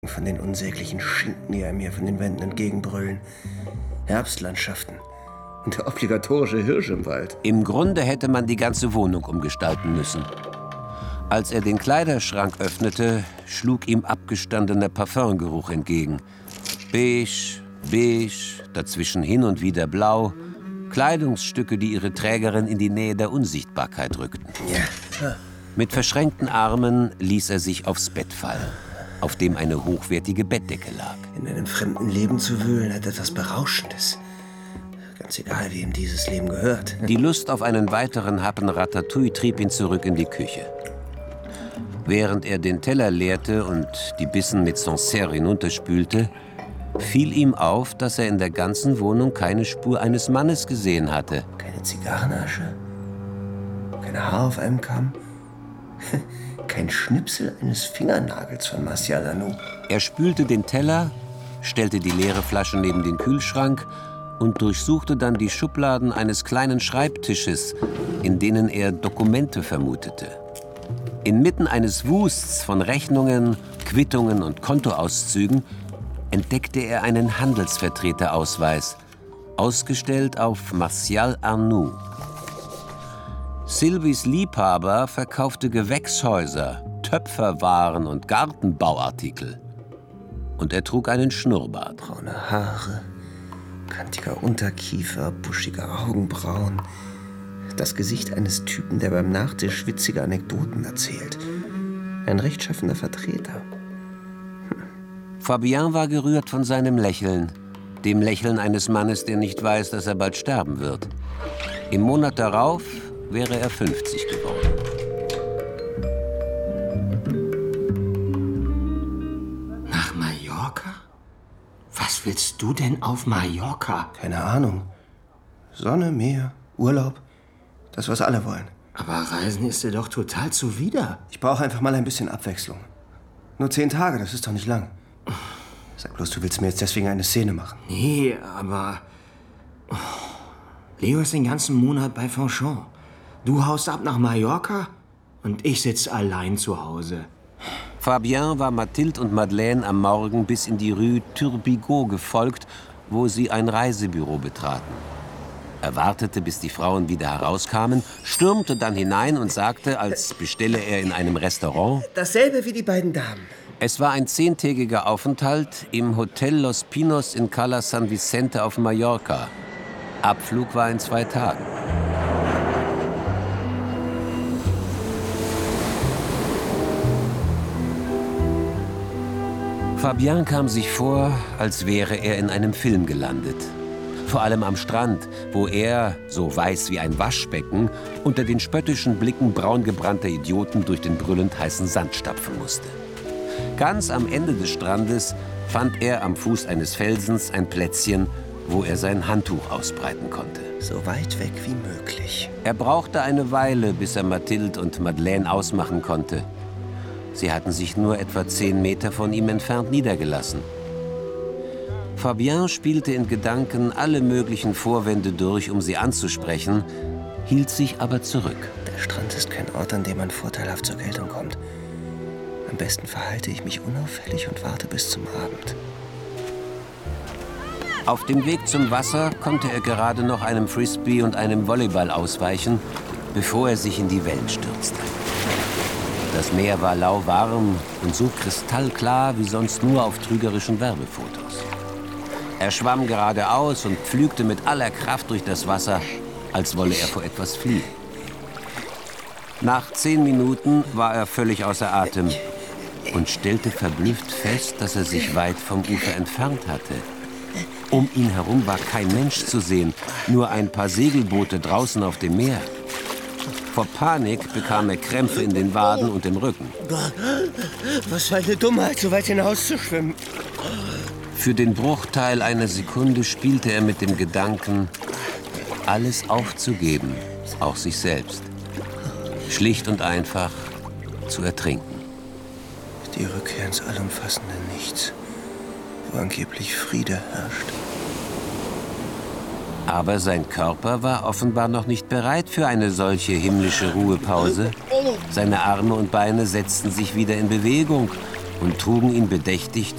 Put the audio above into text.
von den unsäglichen Schinken, die einem hier von den Wänden entgegenbrüllen. Herbstlandschaften und der obligatorische Hirsch im Wald. Im Grunde hätte man die ganze Wohnung umgestalten müssen. Als er den Kleiderschrank öffnete, schlug ihm abgestandener Parfümgeruch entgegen. Beige, beige, dazwischen hin und wieder blau. Kleidungsstücke, die ihre Trägerin in die Nähe der Unsichtbarkeit rückten. Ja. Mit verschränkten Armen ließ er sich aufs Bett fallen, auf dem eine hochwertige Bettdecke lag. In einem fremden Leben zu wühlen hat etwas Berauschendes. Ganz egal, wie ihm dieses Leben gehört. Die Lust auf einen weiteren Happen Ratatouille trieb ihn zurück in die Küche. Während er den Teller leerte und die Bissen mit Sancerre hinunterspülte, fiel ihm auf, dass er in der ganzen Wohnung keine Spur eines Mannes gesehen hatte. Keine Zigarrenasche, kein Haar auf einem Kamm, kein Schnipsel eines Fingernagels von Martial Lanou. Er spülte den Teller, stellte die leere Flasche neben den Kühlschrank und durchsuchte dann die Schubladen eines kleinen Schreibtisches, in denen er Dokumente vermutete. Inmitten eines Wusts von Rechnungen, Quittungen und Kontoauszügen entdeckte er einen Handelsvertreterausweis, ausgestellt auf Martial Arnoux. Sylvies Liebhaber verkaufte Gewächshäuser, Töpferwaren und Gartenbauartikel. Und er trug einen Schnurrbart. Braune Haare, kantiger Unterkiefer, buschige Augenbrauen. Das Gesicht eines Typen, der beim Nachtisch witzige Anekdoten erzählt. Ein rechtschaffener Vertreter. Fabien war gerührt von seinem Lächeln, dem Lächeln eines Mannes, der nicht weiß, dass er bald sterben wird. Im Monat darauf wäre er 50 geworden. Nach Mallorca? Was willst du denn auf Mallorca? Keine Ahnung. Sonne, Meer, Urlaub. Das, was alle wollen. Aber Reisen ist dir doch total zuwider. Ich brauche einfach mal ein bisschen Abwechslung. Nur 10 Tage, das ist doch nicht lang. Sag bloß, du willst mir jetzt deswegen eine Szene machen. Nee, aber... Leo ist den ganzen Monat bei Fanchon. Du haust ab nach Mallorca und ich sitze allein zu Hause. Fabien war Mathilde und Madeleine am Morgen bis in die Rue Turbigot gefolgt, wo sie ein Reisebüro betraten. Er wartete, bis die Frauen wieder herauskamen, stürmte dann hinein und sagte, als bestelle er in einem Restaurant: Dasselbe wie die beiden Damen. Es war ein 10-tägiger Aufenthalt im Hotel Los Pinos in Cala San Vicente auf Mallorca. Abflug war in 2 Tagen. Fabien kam sich vor, als wäre er in einem Film gelandet. Vor allem am Strand, wo er, so weiß wie ein Waschbecken, unter den spöttischen Blicken braungebrannter Idioten durch den brüllend heißen Sand stapfen musste. Ganz am Ende des Strandes fand er am Fuß eines Felsens ein Plätzchen, wo er sein Handtuch ausbreiten konnte. So weit weg wie möglich. Er brauchte eine Weile, bis er Mathilde und Madeleine ausmachen konnte. Sie hatten sich nur etwa 10 Meter von ihm entfernt niedergelassen. Fabien spielte in Gedanken alle möglichen Vorwände durch, um sie anzusprechen, hielt sich aber zurück. Der Strand ist kein Ort, an dem man vorteilhaft zur Geltung kommt. Am besten verhalte ich mich unauffällig und warte bis zum Abend. Auf dem Weg zum Wasser konnte er gerade noch einem Frisbee und einem Volleyball ausweichen, bevor er sich in die Wellen stürzte. Das Meer war lauwarm und so kristallklar wie sonst nur auf trügerischen Werbefotos. Er schwamm geradeaus und pflügte mit aller Kraft durch das Wasser, als wolle er vor etwas fliehen. Nach 10 Minuten war er völlig außer Atem und stellte verblüfft fest, dass er sich weit vom Ufer entfernt hatte. Um ihn herum war kein Mensch zu sehen, nur ein paar Segelboote draußen auf dem Meer. Vor Panik bekam er Krämpfe in den Waden und im Rücken. Was für eine Dummheit, so weit hinaus zu schwimmen. Für den Bruchteil einer Sekunde spielte er mit dem Gedanken, alles aufzugeben, auch sich selbst. Schlicht und einfach zu ertrinken. Die Rückkehr ins allumfassende Nichts, wo angeblich Friede herrscht. Aber sein Körper war offenbar noch nicht bereit für eine solche himmlische Ruhepause. Seine Arme und Beine setzten sich wieder in Bewegung und trugen ihn bedächtig